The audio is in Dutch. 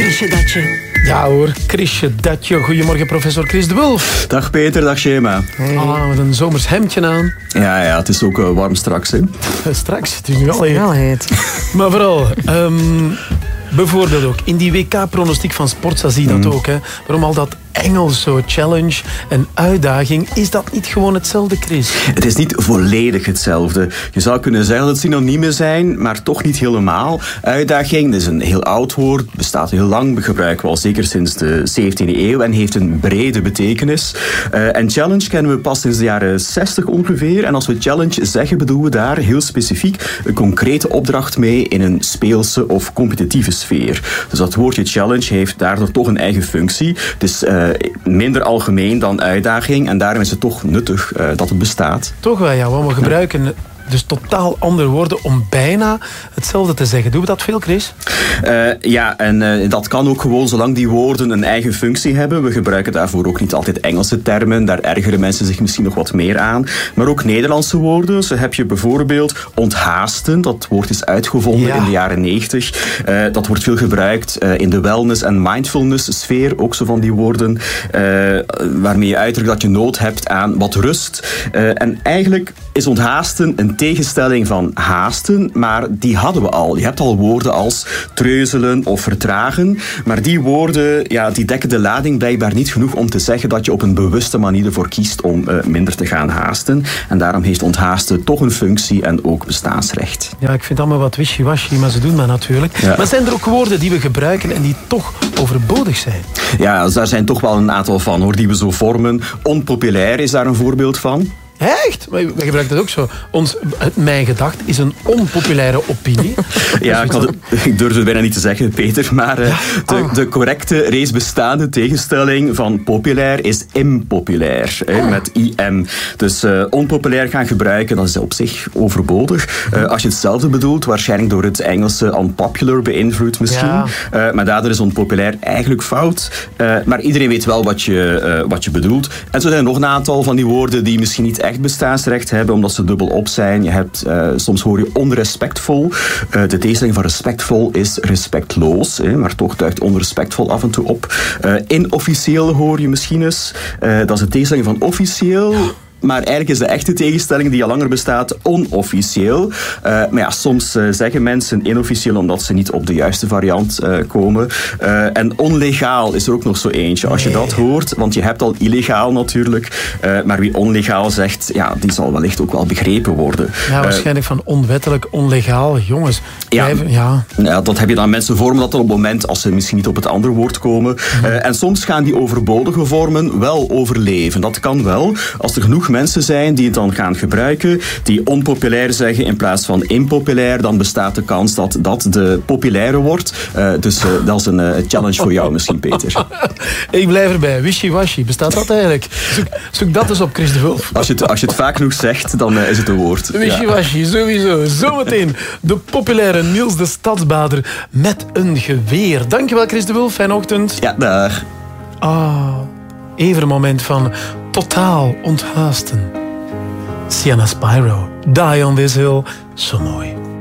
Chrisje Datje. Ja hoor, Chrisje Datje. Goedemorgen, professor Chris de Wulf. Dag Peter, dag Shema. Hey. Met een zomers hemdje aan. Ja, het is ook warm straks. Hè? Straks, het is nu al heet. Wel heet. Maar vooral, bijvoorbeeld ook in die WK-pronostiek van Sportza zie je dat ook. Hè. Waarom al dat Engels zo, challenge en uitdaging, is dat niet gewoon hetzelfde, Chris? Het is niet volledig hetzelfde. Je zou kunnen zeggen dat het synoniemen zijn, maar toch niet helemaal. Uitdaging is een heel oud woord, bestaat heel lang, gebruiken we al zeker sinds de 17e eeuw en heeft een brede betekenis. En challenge kennen we pas sinds de jaren 60 ongeveer. En als we challenge zeggen, bedoelen we daar heel specifiek een concrete opdracht mee in een speelse of competitieve sfeer. Dus dat woordje challenge heeft daardoor toch een eigen functie. Het is minder algemeen dan uitdaging en daarom is het toch nuttig dat het bestaat. Toch wel, ja, want we gebruiken dus totaal andere woorden om bijna hetzelfde te zeggen. Doen we dat veel, Chris? Dat kan ook gewoon zolang die woorden een eigen functie hebben. We gebruiken daarvoor ook niet altijd Engelse termen. Daar ergeren mensen zich misschien nog wat meer aan. Maar ook Nederlandse woorden. Zo heb je bijvoorbeeld onthaasten. Dat woord is uitgevonden in de jaren 90. Dat wordt veel gebruikt in de wellness- en mindfulness sfeer. Ook zo van die woorden waarmee je uitdrukt dat je nood hebt aan wat rust. En eigenlijk is onthaasten een tegenstelling van haasten, maar die hadden we al. Je hebt al woorden als treuzelen of vertragen, maar die woorden die dekken de lading blijkbaar niet genoeg om te zeggen dat je op een bewuste manier ervoor kiest om minder te gaan haasten. En daarom heeft onthaasten toch een functie en ook bestaansrecht. Ja, ik vind het allemaal wat wishy-washy, maar ze doen maar natuurlijk. Ja. Maar zijn er ook woorden die we gebruiken en die toch overbodig zijn? Ja, daar zijn toch wel een aantal van, hoor, die we zo vormen. Onpopulair is daar een voorbeeld van. Echt? Wij gebruiken dat ook zo. Mijn gedacht is een onpopulaire opinie. Ja, ik durf het bijna niet te zeggen, Peter, maar de correcte, reeds bestaande tegenstelling van populair is impopulair, met IM. Dus onpopulair gaan gebruiken, dat is op zich overbodig. Als je hetzelfde bedoelt, waarschijnlijk door het Engelse unpopular beïnvloed misschien. Ja. Maar daardoor is onpopulair eigenlijk fout. Maar iedereen weet wel wat je bedoelt. En zo zijn er nog een aantal van die woorden die misschien niet echt bestaansrecht hebben, omdat ze dubbel op zijn. Je hebt, soms hoor je onrespectvol. De tegenstelling van respectvol is respectloos, maar toch duikt onrespectvol af en toe op. Inofficieel hoor je misschien eens. Dat is de tegenstelling van officieel. Maar eigenlijk is de echte tegenstelling die al langer bestaat onofficieel. Maar soms zeggen mensen inofficieel omdat ze niet op de juiste variant komen. En onlegaal is er ook nog zo eentje. Als je dat hoort, want je hebt al illegaal natuurlijk. Maar wie onlegaal zegt, die zal wellicht ook wel begrepen worden. Ja, waarschijnlijk van onwettelijk, onlegaal. Jongens, dat heb je dan mensen vormen dat op het moment als ze misschien niet op het andere woord komen. En soms gaan die overbodige vormen wel overleven. Dat kan wel. Als er genoeg mensen zijn die het dan gaan gebruiken, die onpopulair zeggen in plaats van impopulair, dan bestaat de kans dat dat de populaire wordt. Dus dat is een challenge voor jou misschien, Peter. Ik blijf erbij. Wishy-washy. Bestaat dat eigenlijk? Zoek dat eens op, Chris de Wulf. Als je het vaak genoeg zegt, dan is het een woord. Wishy-washy, sowieso. Zometeen de populaire Niels de Stadsbader met een geweer. Dankjewel, Chris de Wulf. Fijne ochtend. Ja, dag. Even een moment van totaal onthaasten. Sienna Spyro, Die on This Hill, zo mooi.